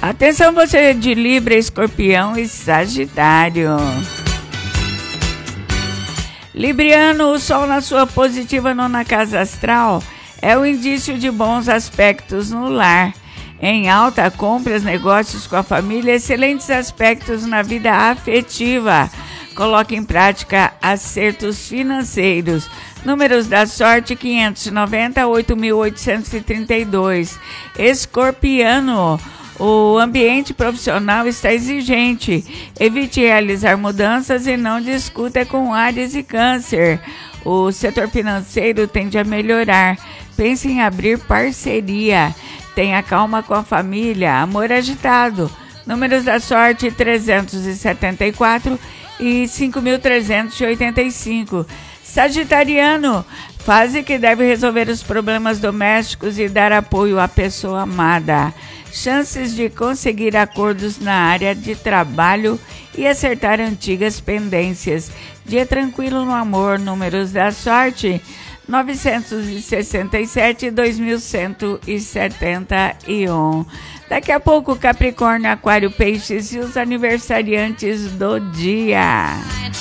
Atenção você de Libra, Escorpião e Sagitário. Libriano, o Sol na sua positiva nona casa astral é o indício de bons aspectos no lar. Em alta, compras, negócios com a família, excelentes aspectos na vida afetiva. Coloque em prática acertos financeiros. Números da sorte 590, 8.832. Escorpiano, o ambiente profissional está exigente. Evite realizar mudanças e não discuta com Áries e Câncer. O setor financeiro tende a melhorar. Pense em abrir parceria. Tenha calma com a família. Amor agitado. Números da sorte 374 e 5.385. Sagitariano, fase que deve resolver os problemas domésticos e dar apoio à pessoa amada. Chances de conseguir acordos na área de trabalho e acertar antigas pendências. Dia tranquilo no amor. Números da sorte 967 e 2171. Daqui a pouco, Capricórnio, Aquário, Peixes e os aniversariantes do dia.